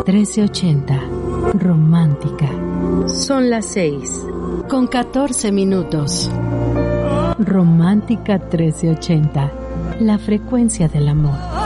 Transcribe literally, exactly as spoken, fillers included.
trece ochenta. Romántica. Son las seis con catorce minutos. Romántica trece ochenta. La frecuencia del amor.